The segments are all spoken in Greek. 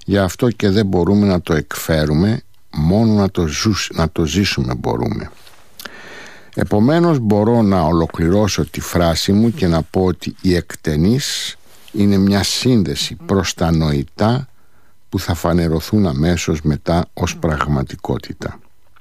Γι' αυτό και δεν μπορούμε να το εκφέρουμε, μόνο να το ζήσουμε μπορούμε. Επομένως μπορώ να ολοκληρώσω τη φράση μου και να πω ότι η εκτενής είναι μια σύνδεση προς τα νοητά που θα φανερωθούν αμέσως μετά ως πραγματικότητα.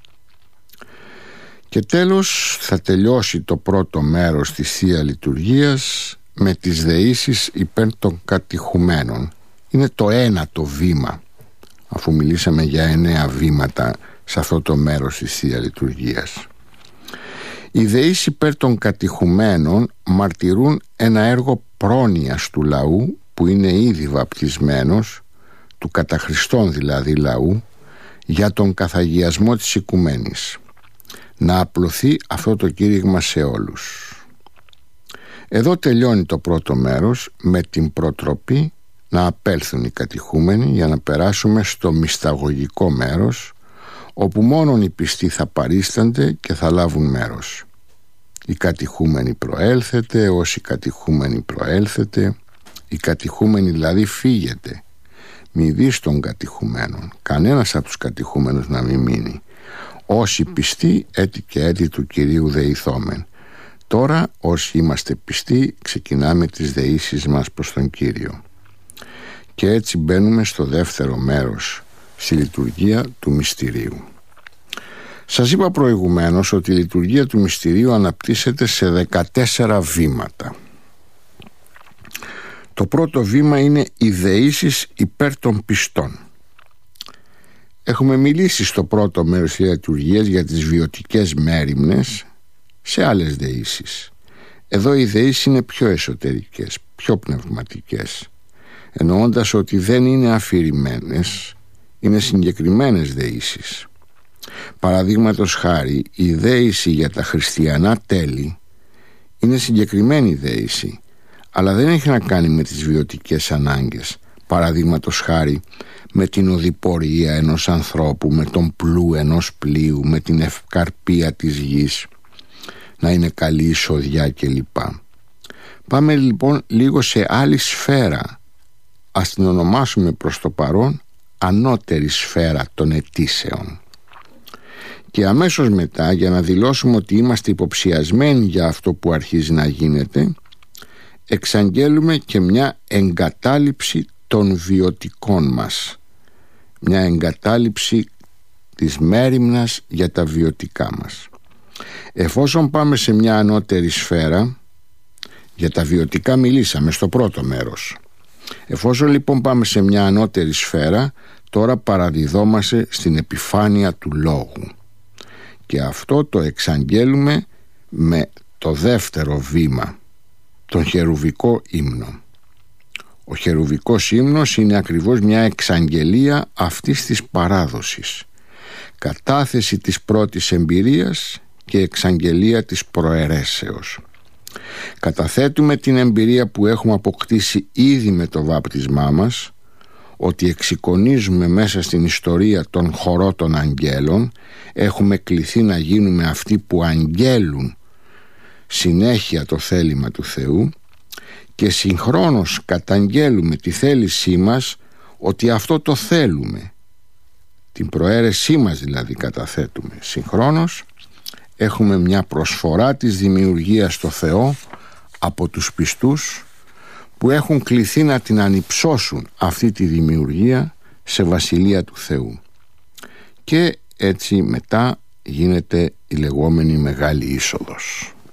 Και τέλος θα τελειώσει το πρώτο μέρος της Θεία Λειτουργίας με τις δεήσεις υπέρ των κατηχουμένων. Είναι το ένατο βήμα, αφού μιλήσαμε για 9 βήματα σε αυτό το μέρος της Θεία Λειτουργίας. Οι δεήσεις υπέρ των κατηχουμένων μαρτυρούν ένα έργο πρόνοιας του λαού που είναι ήδη βαπτισμένος, του κατά Χριστόν δηλαδή λαού, για τον καθαγιασμό της οικουμένης. Να απλωθεί αυτό το κήρυγμα σε όλους. Εδώ τελειώνει το πρώτο μέρος με την προτροπή να απέλθουν οι κατηχούμενοι για να περάσουμε στο μυσταγωγικό μέρος, όπου μόνον οι πιστοί θα παρίστανται και θα λάβουν μέρος. Οι κατηχούμενοι προέλθετε, όσοι κατηχούμενοι προέλθετε, οι κατηχούμενοι δηλαδή φύγετε. Μη δεις των κατηχουμένων, κανένας από τους κατηχούμενους να μην μείνει. Όσοι πιστοί έτη και έτη του Κυρίου δεηθόμεν. Τώρα όσοι είμαστε πιστοί ξεκινάμε τις δεήσεις μας προς τον Κύριο. Και έτσι μπαίνουμε στο δεύτερο μέρος, στη λειτουργία του μυστηρίου. Σας είπα προηγουμένως ότι η λειτουργία του μυστηρίου αναπτύσσεται σε 14 βήματα. Το πρώτο βήμα είναι οι δεήσεις υπέρ των πιστών. Έχουμε μιλήσει στο πρώτο μέρος της λειτουργίας για τις βιωτικές μέριμνες σε άλλες δεήσεις. Εδώ οι δεήσεις είναι πιο εσωτερικές, πιο πνευματικές, εννοώντας ότι δεν είναι αφηρημένες, είναι συγκεκριμένες δεήσεις. Παραδείγματος χάρη, η δεήση για τα χριστιανά τέλη είναι συγκεκριμένη δεήση, αλλά δεν έχει να κάνει με τις βιωτικές ανάγκες. Παραδείγματος χάρη με την οδηπορία ενός ανθρώπου, με τον πλού ενός πλοίου, με την ευκαρπία της γης, να είναι καλή εισοδιά κλπ. Πάμε λοιπόν λίγο σε άλλη σφαίρα. Ας την ονομάσουμε προς το παρόν ανώτερη σφαίρα των αιτήσεων. Και αμέσως μετά, για να δηλώσουμε ότι είμαστε υποψιασμένοι για αυτό που αρχίζει να γίνεται, εξαγγέλουμε και μια εγκατάλειψη των βιωτικών μας, μια εγκατάλειψη της μέριμνας για τα βιωτικά μας. Εφόσον πάμε σε μια ανώτερη σφαίρα, για τα βιωτικά μιλήσαμε στο πρώτο μέρος. Εφόσον λοιπόν πάμε σε μια ανώτερη σφαίρα, τώρα παραδιδόμαστε στην επιφάνεια του λόγου. Και αυτό το εξαγγέλουμε με το δεύτερο βήμα, τον χερουβικό ύμνο. Ο χερουβικός ύμνος είναι ακριβώς μια εξαγγελία αυτής της παράδοσης, κατάθεση της πρώτης εμπειρίας και εξαγγελία της προαιρέσεως. Καταθέτουμε την εμπειρία που έχουμε αποκτήσει ήδη με το βάπτισμά μας, ότι εξεικονίζουμε μέσα στην ιστορία τον χορό των αγγέλων, έχουμε κληθεί να γίνουμε αυτοί που αγγέλουν συνέχεια το θέλημα του Θεού και συγχρόνως καταγγέλουμε τη θέλησή μας ότι αυτό το θέλουμε, την προαίρεσή μας δηλαδή καταθέτουμε. Συγχρόνως έχουμε μια προσφορά της δημιουργίας στο Θεό από τους πιστούς που έχουν κληθεί να την ανυψώσουν αυτή τη δημιουργία σε βασιλεία του Θεού. Και έτσι μετά γίνεται η λεγόμενη Μεγάλη Είσοδος.